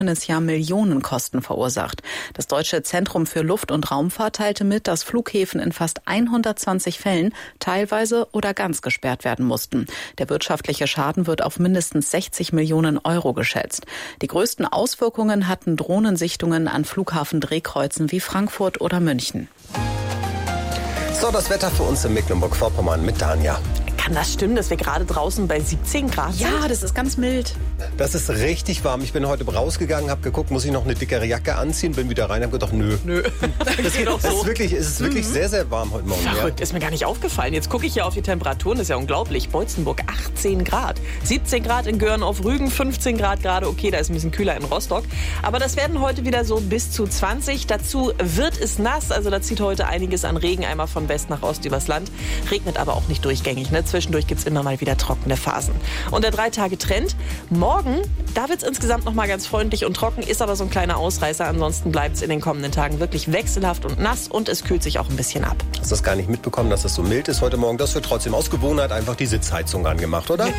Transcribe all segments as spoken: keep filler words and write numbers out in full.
Jahr Millionenkosten verursacht. Das Deutsche Zentrum für Luft- und Raumfahrt teilte mit, dass Flughäfen in fast hundertzwanzig Fällen teilweise oder ganz gesperrt werden mussten. Der wirtschaftliche Schaden wird auf mindestens sechzig Millionen Euro geschätzt. Die größten Auswirkungen hatten Drohnensichtungen an Flughafendrehkreuzen wie Frankfurt oder München. So, das Wetter für uns in Mecklenburg-Vorpommern mit Danja. Kann das stimmen, dass wir gerade draußen bei siebzehn Grad sind? Ja, das ist ganz mild. Das ist richtig warm. Ich bin heute rausgegangen, habe geguckt, muss ich noch eine dickere Jacke anziehen, bin wieder rein, habe gedacht, nö. Nö, das geht auch so. Es ist wirklich, es ist wirklich mhm. sehr, sehr warm heute Morgen. Verrückt, ja. Ist mir gar nicht aufgefallen. Jetzt gucke ich hier auf die Temperaturen, das ist ja unglaublich. Beutzenburg achtzehn Grad, siebzehn Grad in Göhren auf Rügen, fünfzehn Grad gerade, okay, da ist ein bisschen kühler in Rostock. Aber das werden heute wieder so bis zu zwanzig. Dazu wird es nass, also da zieht heute einiges an Regen einmal von West nach Ost übers Land. Regnet aber auch nicht durchgängig, ne? Zwischendurch gibt es immer mal wieder trockene Phasen. Und der Drei-Tage-Trend, morgen, da wird es insgesamt noch mal ganz freundlich und trocken, ist aber so ein kleiner Ausreißer. Ansonsten bleibt es in den kommenden Tagen wirklich wechselhaft und nass und es kühlt sich auch ein bisschen ab. Hast du das gar nicht mitbekommen, dass es so mild ist heute Morgen? Das wird trotzdem aus Gewohnheit einfach die Sitzheizung angemacht, oder?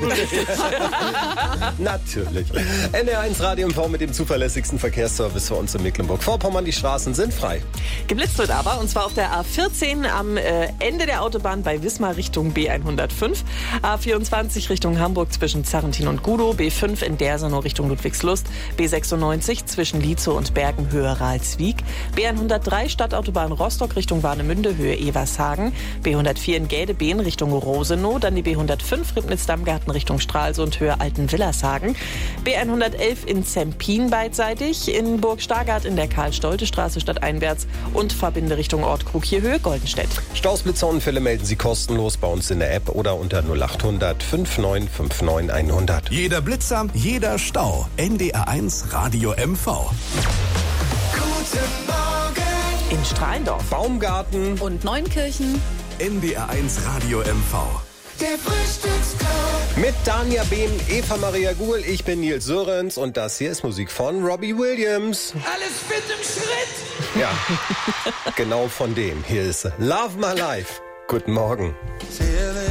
Ja, natürlich. N D R eins Radio M V mit dem zuverlässigsten Verkehrsservice für uns in Mecklenburg-Vorpommern. Die Straßen sind frei. Geblitzt wird aber, und zwar auf der A vierzehn am äh, Ende der Autobahn bei Wismar Richtung B hundertfünf. A vierundzwanzig Richtung Hamburg zwischen Zarrentin und Gudow. B fünf in Dersenow Richtung Ludwigslust. B sechsundneunzig zwischen Lietzow und Bergen Höhe Ralswiek. B hundertdrei Stadtautobahn Rostock Richtung Warnemünde Höhe Evershagen. B hundertvier in Gädebeen Richtung Rosenow. Dann die B hundertfünf Ribnitz-Dammgarten Richtung Stralsund Höhe Altenwillershagen. B hundertelf in Zempin beidseitig. In Burg Stargard in der Karl-Stolte-Straße stadteinwärts. Und Verbinde Richtung Ortkrug hier Höhe Goldenstedt. Staus, Blitzer und Unfälle melden Sie kostenlos bei uns in der App oder unter null achthundert fünfundneunzig neunundfünfzig hundert. Jeder Blitzer, jeder Stau. N D R eins Radio M V. Guten Morgen. In Strahlendorf, Baumgarten und Neunkirchen. N D R eins Radio M V. Der Frühstücksclub. mit Danja Behm, Eva Maria Guhl. Ich bin Nils Sörenz und das hier ist Musik von Robbie Williams. Alles fit im Schritt. Ja, genau von dem. Hier ist Love My Life. Guten Morgen. Sehr